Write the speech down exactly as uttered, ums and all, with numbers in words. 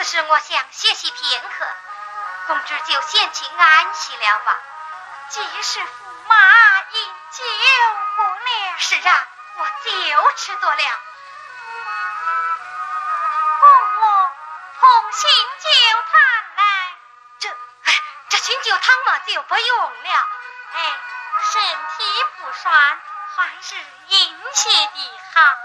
此时我想歇息片刻，公主就先请安息了吧。 既是驸马饮酒过了。 是啊，我就吃多了。 供我同醒酒汤来。 这哎，这醒酒汤嘛就不用了。 哎，身体不爽，还是饮些的好。